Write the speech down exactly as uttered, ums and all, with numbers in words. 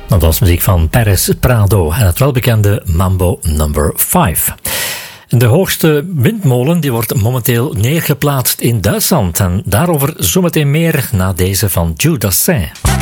Dat was muziek van Perez Prado en het welbekende Mambo number vijf. De hoogste windmolen die wordt momenteel neergeplaatst in Duitsland. En daarover zometeen meer na deze van Judas Saint.